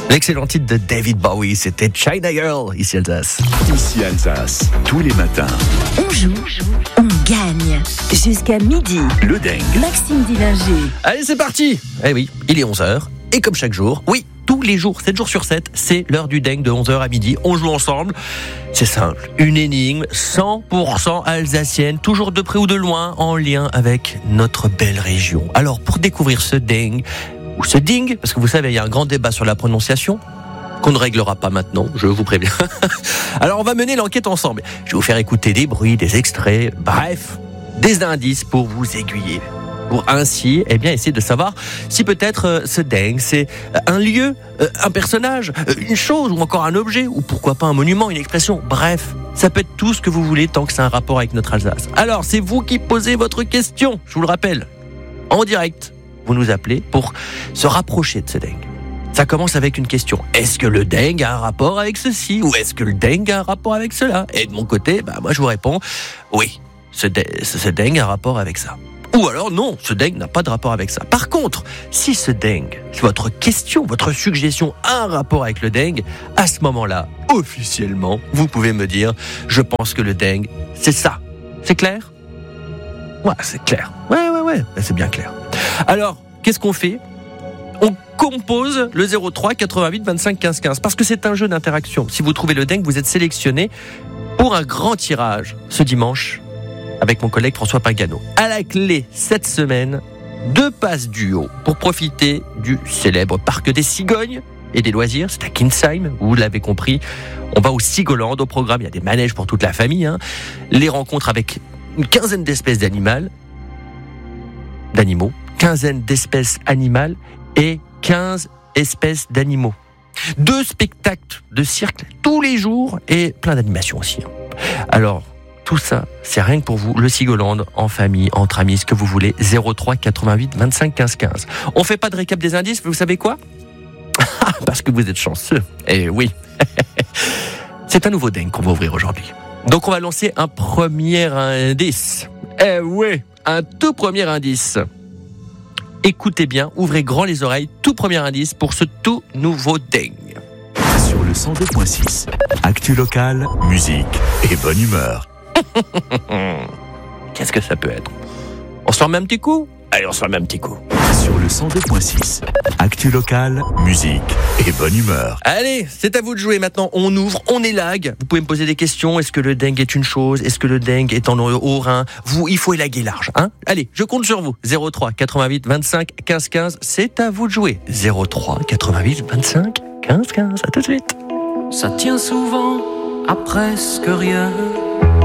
L'excellent titre de David Bowie, c'était China Girl, ici Alsace. Ici Alsace, tous les matins. On joue, on gagne. Jusqu'à midi. Le dingue. Maxime Dillinger. Allez, c'est parti. Eh oui, il est 11h. Et comme chaque jour, oui, tous les jours, 7 jours sur 7, c'est l'heure du dingue de 11h à midi. On joue ensemble. C'est simple. Une énigme 100% alsacienne, toujours de près ou de loin, en lien avec notre belle région. Alors, pour découvrir ce dingue, ou ce ding, parce que vous savez, il y a un grand débat sur la prononciation, qu'on ne réglera pas maintenant, je vous préviens. Alors, on va mener l'enquête ensemble. Je vais vous faire écouter des bruits, des extraits, bref, des indices pour vous aiguiller. Pour ainsi, essayer de savoir si peut-être ce dingue, c'est un lieu, un personnage, une chose, ou encore un objet, ou pourquoi pas un monument, une expression. Bref, ça peut être tout ce que vous voulez tant que c'est un rapport avec notre Alsace. Alors, c'est vous qui posez votre question, je vous le rappelle, en direct. Vous nous appelez pour se rapprocher de ce dingue. Ça commence avec une question. Est-ce que le dingue a un rapport avec ceci, ou est-ce que le dingue a un rapport avec cela? Et de mon côté, moi je vous réponds, oui, ce dingue a un rapport avec ça. Ou alors non, ce dingue n'a pas de rapport avec ça. Par contre, si ce dingue, si votre question, votre suggestion a un rapport avec le dingue, à ce moment-là, officiellement, vous pouvez me dire, je pense que le dingue, c'est ça. C'est clair? Ouais, c'est clair. Ouais, c'est bien clair. Alors, qu'est-ce qu'on fait? On compose le 03 88 25 15 15 parce que c'est un jeu d'interaction. Si vous trouvez le dingue, vous êtes sélectionné pour un grand tirage ce dimanche avec mon collègue François Pagano. À la clé, cette semaine, 2 passes duo pour profiter du célèbre parc des cigognes et des loisirs. C'est à Kinsheim, vous l'avez compris. On va au Sigoland, au programme. Il y a des manèges pour toute la famille. Les rencontres avec une quinzaine d'espèces d'animaux, 15 d'espèces animales et 15 espèces d'animaux. 2 spectacles de cirque tous les jours et plein d'animations aussi. Alors, tout ça, c'est rien que pour vous, le Sigoland, en famille, entre amis, ce que vous voulez, 03 88 25 15 15. On fait pas de récap des indices, vous savez quoi? Parce que vous êtes chanceux. Eh oui. C'est un nouveau dingue qu'on va ouvrir aujourd'hui. Donc on va lancer un premier indice. Eh oui, un tout premier indice. Écoutez bien, ouvrez grand les oreilles, tout premier indice pour ce tout nouveau dingue. Sur le 102.6, actu locale, musique et bonne humeur. Qu'est-ce que ça peut être? On se remet un petit coup? Allez, on se remet un petit coup. Sur le 102.6, actu locale, musique et bonne humeur. Allez, c'est à vous de jouer maintenant. On ouvre, on élague. Vous pouvez me poser des questions. Est-ce que le dingue est une chose? Est-ce que le dingue est en Haut-Rhin? Il faut élaguer large. Allez, je compte sur vous. 03 88 25 15 15. C'est à vous de jouer. 03 88 25 15 15. À tout de suite. Ça tient souvent à presque rien.